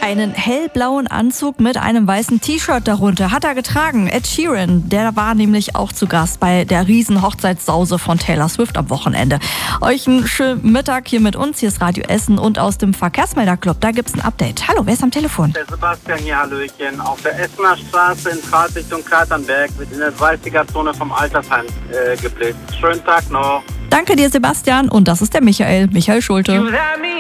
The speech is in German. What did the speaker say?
Einen hellblauen Anzug mit einem weißen T-Shirt darunter hat er getragen. Ed Sheeran, der war nämlich auch zu Gast bei der riesen Hochzeitssause von Taylor Swift am Wochenende. Euch einen schönen Mittag hier mit uns. Hier ist Radio Essen und aus dem Verkehrsmelderclub. Da gibt's ein Update. Hallo, wer ist am Telefon? Der Sebastian hier, hallöchen. Auf der Essener Straße in Fahrtrichtung Katernberg wird in der 30er-Zone vom Altersheim geblitzt. Schönen Tag noch. Danke dir, Sebastian. Und das ist der Michael Schulte.